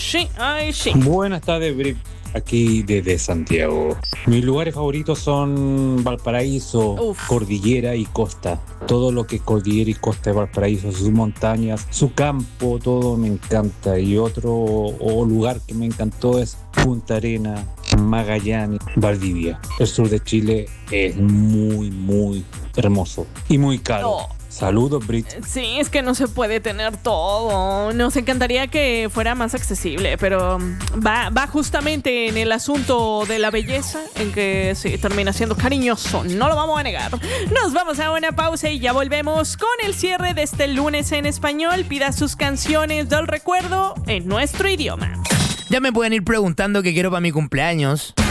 sí, ay, sí. Buenas tardes, Brick. Aquí desde Santiago. Mis lugares favoritos son Valparaíso, Uf. Cordillera y Costa. Todo lo que es Cordillera y Costa de Valparaíso, sus montañas, su campo, todo me encanta. Y otro lugar que me encantó es Punta Arena, Magallanes, Valdivia. El sur de Chile es muy, muy hermoso y muy caro. Oh. Saludos, Brit. Sí, es que no se puede tener todo. Nos encantaría que fuera más accesible, pero va justamente en el asunto de la belleza, en que sí, termina siendo cariñoso. No lo vamos a negar. Nos vamos a una pausa y ya volvemos con el cierre de este lunes en español. Pida sus canciones del recuerdo en nuestro idioma. Ya me pueden ir preguntando qué quiero para mi cumpleaños.